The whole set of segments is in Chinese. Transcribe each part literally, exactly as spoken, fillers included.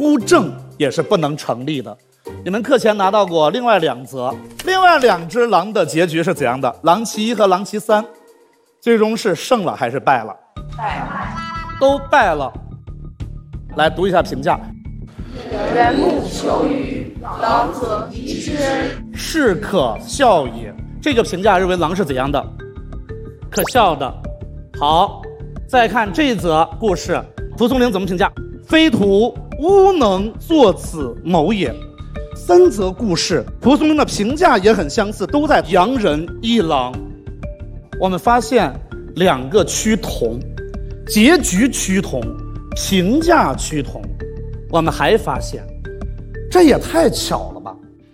孤证也是不能成立的。你们课前拿到过另外两则，另外两只狼的结局是怎样的？狼其一和狼其三，最终是胜了还是败了？ 败了， 都败了。来读一下评价。 人目求鱼，狼可敌之， 是可笑也。这个评价认为狼是怎样的？可笑的。好，再看这则故事，蒲松龄怎么评价？非徒吾能作此谋也。三则故事，蒲松龄的评价也很相似，都在洋人一狼。我们发现两个趋同，结局趋同，评价趋同。我们还发现，这也太巧了吧！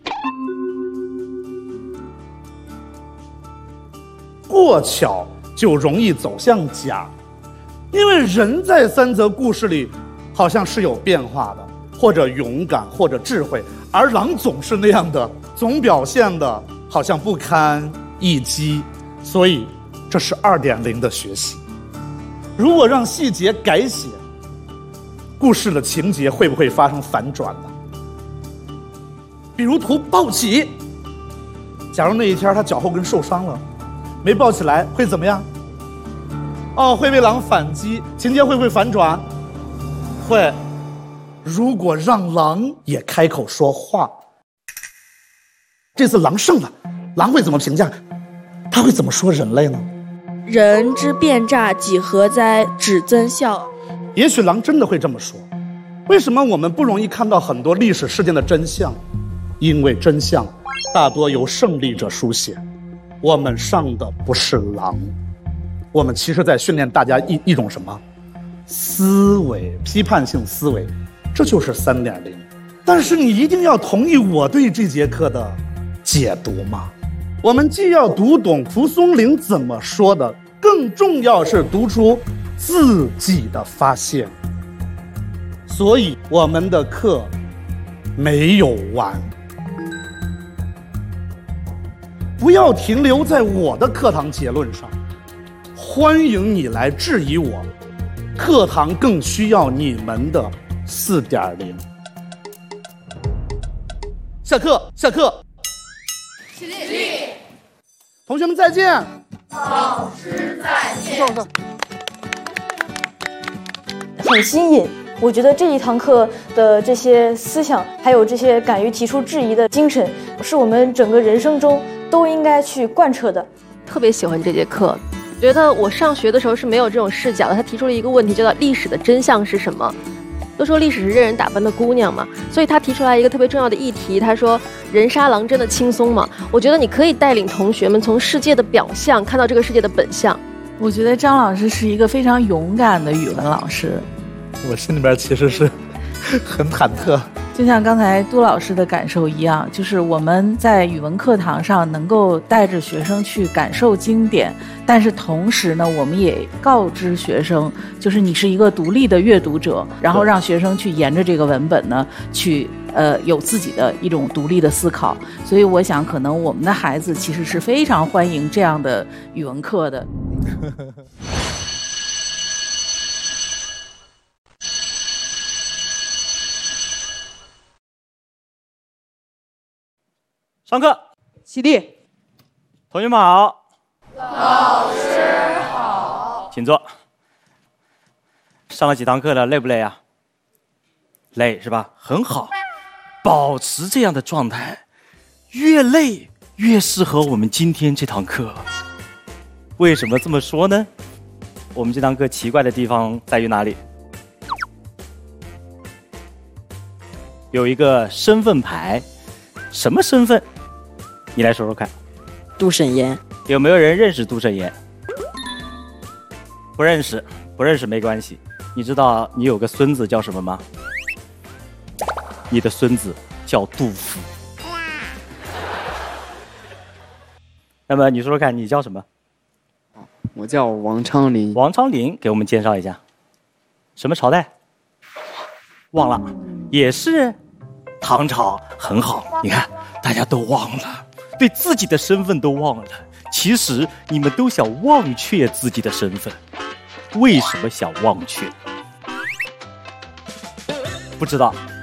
过巧就容易走向假，因为人在三则故事里好像是有变化的，或者勇敢，或者智慧，而狼总是那样的，总表现的好像不堪一击。所以这是 二点零 的学习。如果让细节改写，故事的情节会不会发生反转呢？比如图抱起，假如那一天他脚后跟受伤了，没抱起来会怎么样？哦，会被狼反击，情节会不会反转？会。如果让狼也开口说话，这次狼胜了，狼会怎么评价？他会怎么说人类呢？ 人之变诈，几何哉？只增效。 也许狼真的会这么说。为什么我们不容易看到很多历史事件的真相？因为真相大多由胜利者书写。我们上的不是狼，我们其实在训练大家一一种什么思维，批判性思维，这就是 三点零。 但是你一定要同意我对这节课的解读吗？我们既要读懂蒲松龄怎么说的，更重要是读出自己的发现。所以我们的课没有完，不要停留在我的课堂结论上，欢迎你来质疑我，课堂更需要你们的 四点零。 下课，下课。 起立，起立。 同学们再见。 老师再见。 很新颖，我觉得这一堂课的这些思想，还有这些敢于提出质疑的精神，是我们整个人生中都应该去贯彻的。 特别喜欢这节课，觉得我上学的时候是没有这种视角的。他提出了一个问题，叫做历史的真相是什么？都说历史是任人打扮的姑娘嘛，所以他提出来一个特别重要的议题，他说人杀狼真的轻松吗？我觉得你可以带领同学们从世界的表象看到这个世界的本相。 我觉得张老师是一个非常勇敢的语文老师， 我心里边其实是很忐忑。 就像刚才杜老师的感受一样，就是我们在语文课堂上能够带着学生去感受经典，但是同时呢，我们也告知学生，就是你是一个独立的阅读者，然后让学生去沿着这个文本呢，去呃有自己的一种独立的思考。所以我想，可能我们的孩子其实是非常欢迎这样的语文课的。 上课， 起立。 同学们好。 老师好。 请坐。上了几堂课了，累不累啊？累是吧？很好，保持这样的状态，越累越适合我们今天这堂课。为什么这么说呢？我们这堂课奇怪的地方在于哪里？有一个身份牌，什么身份？你来说说看。 杜审言。 有没有人认识杜审言？不认识，不认识没关系。你知道你有个孙子叫什么吗？你的孙子叫杜甫。那么你说说看，你叫什么？ 我叫王昌龄。 王昌龄，给我们介绍一下，什么朝代？忘了，也是唐朝。很好，你看大家都忘了，对自己的身份都忘了。其实你们都想忘却自己的身份，为什么想忘却？不知道。